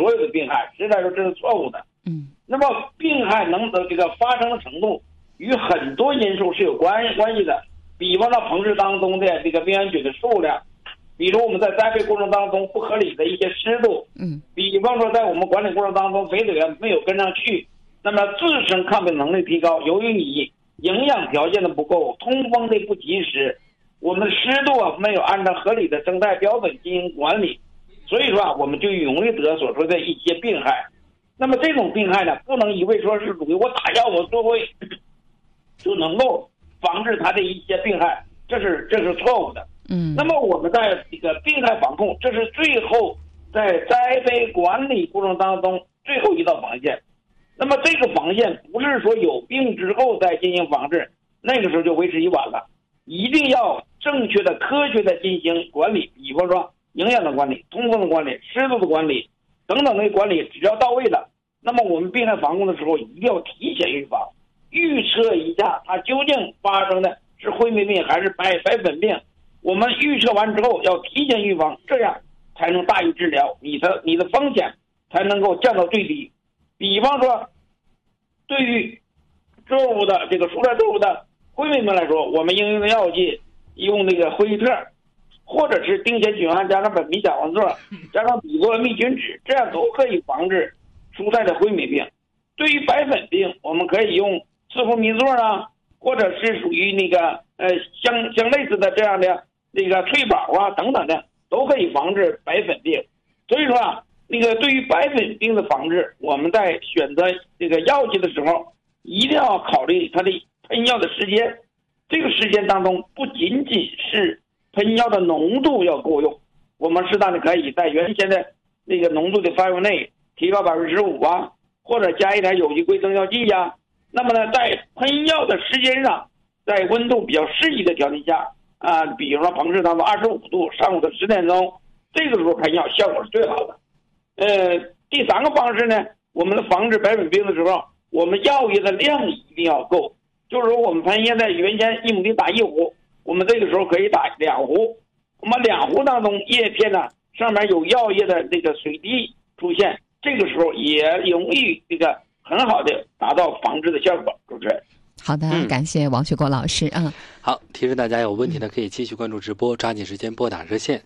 所有的病害，实在说这是错误的。那么病害这个发生的程度与很多因素是有关系的，比方说棚室当中的这个病原菌的数量，比如我们在栽培过程当中不合理的一些湿度，比方说在我们管理过程当中肥水没有跟上去，那么自身抗病能力提高，由于你营养条件的不够，通风的不及时，我们湿度没有按照合理的生态标准进行管理，所以说我们就容易得所说的一些病害。那么这种病害呢，不能以为说是属于我打药我做会就能够防治它的一些病害，这是错误的。那么我们在这个病害防控，这是最后在栽培管理过程当中最后一道防线。那么这个防线不是说有病之后再进行防治，那个时候就为时已晚了，一定要正确的科学的进行管理，比方说营养的管理、通风的管理、湿度的管理等等的管理，只要到位了，那么我们病害防控的时候一定要提前预防，预测一下它究竟发生的是灰霉病还是白粉病，我们预测完之后要提前预防，这样才能大于治疗，你的风险才能够降到最低。比方说对于作物的这个蔬菜作物的灰霉病来说，我们应用的药剂用那个灰特，或者是丁酰菌胺加上苯比甲黄唑加上吡唑灭菌酯，这样都可以防治蔬菜的灰霉病。对于白粉病，我们可以用刺氟明唑啊，或者是属于那个相类似的这样的那个翠宝啊等等的，都可以防治白粉病。所以说那个对于白粉病的防治，我们在选择这个药剂的时候，一定要考虑它的喷药的时间。这个时间当中，不仅仅是喷药的浓度要够用，我们适当的可以在原先的那个浓度的范围内提高15%啊，或者加一点有机硅增效剂呀。那么呢，在喷药的时间上，在温度比较适宜的条件下比如说棚室当中25度，上午的10点钟，这个时候喷药效果是最好的。第3个方式呢，我们防治白粉病的时候，我们药液的量一定要够，就是说我们喷现在原先1亩地打1壶，我们这个时候可以打2壶，我们2壶当中叶片呢上面有药液的这个水滴出现，这个时候也容易这个很好的达到防治的效果。主持人， 好的，感谢王学国老师。 好，提示大家有问题呢，可以继续关注直播，抓紧时间拨打热线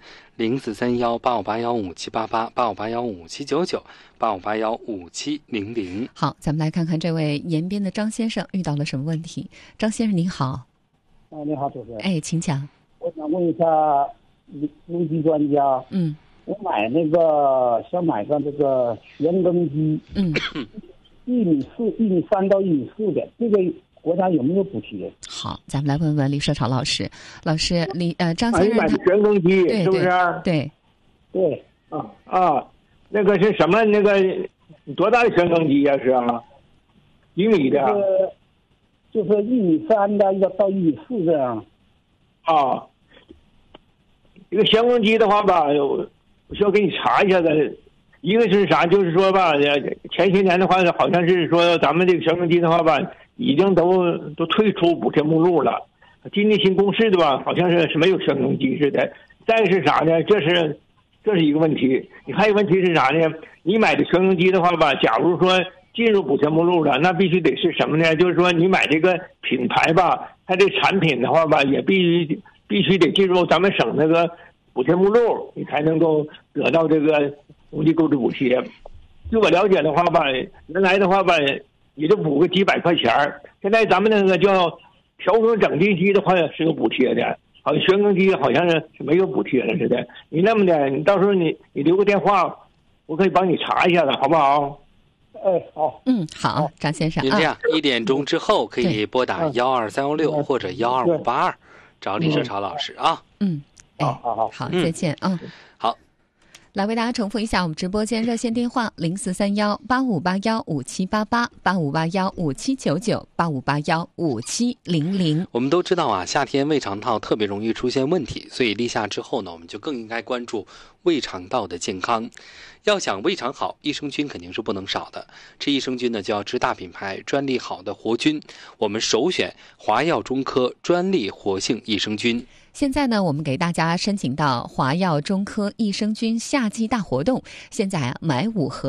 0431858157888581579985815700。 好，咱们来看看这位延边的张先生遇到了什么问题。张先生您好。 你好，主持人。 请讲。 我想问一下农机专家，我想买个这个旋耕机1.4米到1.4米的，这个国家有没有补贴？ 好，咱们来问问李社潮老师。老师，张先生买旋耕机是不是？ 对。 那个是什么？那个多大的旋耕机呀？是几米的？ 就是1.3米的，要到1.4米这样。 这个旋耕机的话吧，我需要给你查一下子。一个是啥？就是说吧，前些年的话，好像是说咱们这个旋耕机的话吧，已经都退出补贴目录了。今年新公示的吧，好像是没有旋耕机似的。再是啥呢？这是一个问题。你还有问题是啥呢？你买的旋耕机的话吧，假如说进入补贴目录了，那必须得是什么呢？就是说你买这个品牌吧，它这产品的话吧，也必须得进入咱们省那个补贴目录，你才能够得到这个农机购置补贴。据我了解的话吧，原来的话吧，也就补个几百块钱，现在咱们那个叫调耕整地机的话是有补贴的，好像旋耕机好像是没有补贴了似的。你那么的，你到时候你留个电话，我可以帮你查一下子，好不好？ 好。 好，张先生。 您这样1点钟之后可以拨打12316或者12582找李社潮老师啊。 好， 再见好。 来为大家重复一下我们直播间热线电话：043185815788，85815799，85815700。 我们都知道夏天胃肠道特别容易出现问题，所以立夏之后呢，我们就更应该关注胃肠道的健康。要想胃肠好，益生菌肯定是不能少的。吃益生菌呢，就要吃大品牌专利好的活菌，我们首选华药中科专利活性益生菌。 现在呢，我们给大家申请到华药中科益生菌夏季大活动，现在买5盒